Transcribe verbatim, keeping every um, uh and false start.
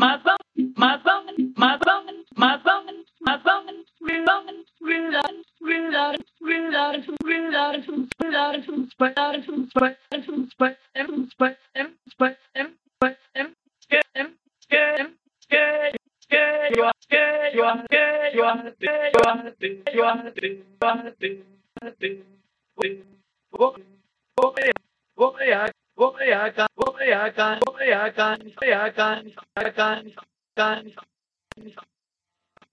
my phone, my phone, my phone, my phone, my phone, reload, reload, reload, reload, reload, reload, spot, spot, spot, spot, spot, spot, spot, scared, scared, scared, scared, you are scared, you are scared, you are scared, you are scared, you are scared, you are scared, oh, oh, yeah, oh, yeah. Boy, I can't, boy, I can't, boy, I can't, boy, I can't, I can't, I can't.